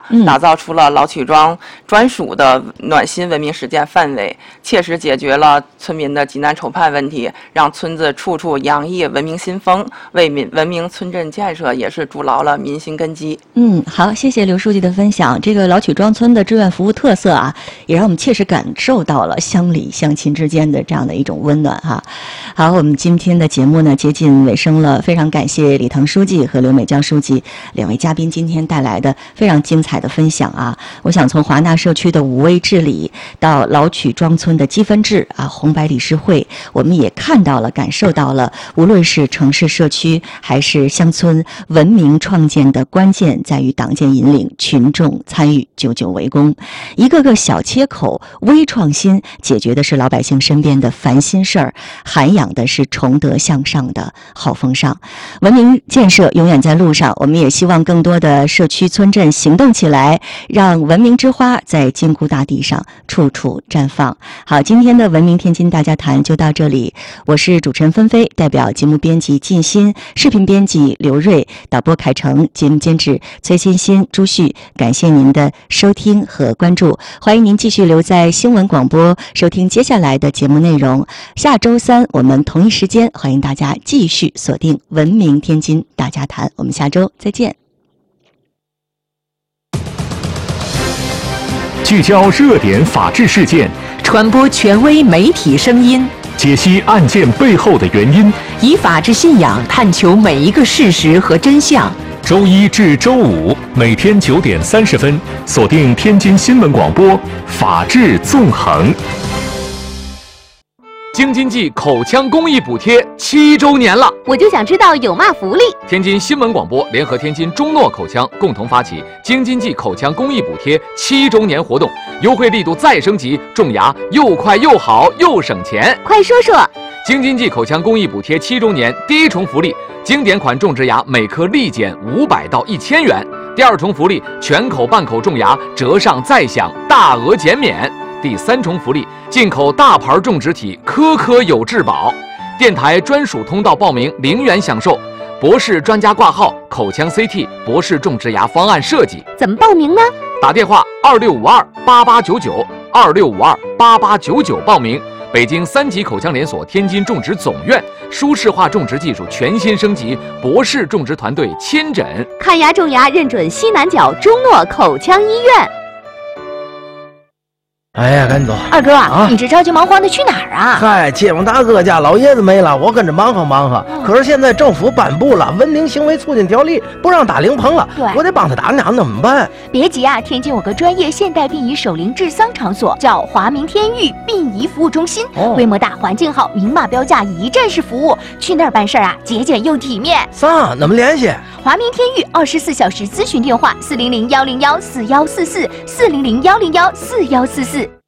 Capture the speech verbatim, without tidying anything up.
打造出了老曲庄专属的暖心文明实践范围，切实解决了村民的急难愁盼问题，让村子处处洋溢文明新风，为民文明村镇建设也是筑牢了民心根基。 嗯，好，谢谢刘书记的分享。这个老曲庄村的志愿服务特色啊，也让我们切实感受到了乡里乡亲之间的这样的一种温暖哈。好，我们今天的节目呢接近尾声了，非常感谢李腾书记和刘美娇书记两位嘉宾今天带来的非常精彩的分享啊。我想从华纳社区的五微治理到老曲庄村的积分制啊，红白理事会，我们也看到了感受到了，无论是城市社区还是乡村，文明创建的关键在于党建引领，群众参与，久久为功。一个个小切口微创新，解决的是老百姓身边的烦心事儿，涵养的是崇德向上的好风尚。文明建设永远在路上，我们也希望更多的社区村镇行动起来，让文明之花在金菇大地上处处绽放。好，今天的文明天津大家谈就到这里，我是主持人芬飞，代表节目编辑靳鑫，视频编辑刘瑞，导播凯成，节目监制崔欣欣、朱旭，感谢您的收听和关注，欢迎您继续留在新闻广播收听接下来的节目内容。下周三我们同一时间，欢迎大家继续锁定文明天津大家谈，我们下周再见。 聚焦热点法治事件， 传播权威媒体声音， 解析案件背后的原因， 以法治信仰探求每一个事实和真相。 周一至周五每天九点三十分，锁定天津新闻广播《法治纵横》。 京津冀口腔公益补贴七周年了， 我就想知道有嘛福利。 天津新闻广播联合天津中诺口腔共同发起京津冀口腔公益补贴七周年活动，优惠力度再升级，种牙又快又好又省钱。 快说说。 京津冀口腔公益补贴七周年第一重福利，经典款种植牙每颗立减五百到一千元。第二重福利，全口半口种牙折上再享，大额减免。第三重福利，进口大牌种植体，颗颗有质保。电台专属通道报名零元享受，博士专家挂号，口腔 C T 博士种植牙方案设计。 怎么报名呢？ 打电话二六五二八八九九二六五二八八九九报名。北京三级口腔连锁天津种植总院，舒适化种植技术全新升级，博士种植团队亲诊看牙种牙，认准西南角中诺口腔医院。 哎呀，赶紧走！ 二哥啊， 你这着急忙慌的去哪儿啊？ 嗨，街坊大哥家老爷子没了，我跟着忙活忙活。嗯、可是现在政府颁布了《文明行为促进条例》，不让打灵棚了。 对， 我得帮他打两，怎么办？ 别急啊，天津有个专业现代殡仪守灵治丧场所，叫华明天域殡仪服务中心，哦、规模大，环境好，明码标价，一站式服务。去那儿办事儿啊，节俭又体面。 啥？怎么联系？ 华明天域二十四小时咨询电话：四零零幺零幺四幺四四，四零零幺零幺四幺四四。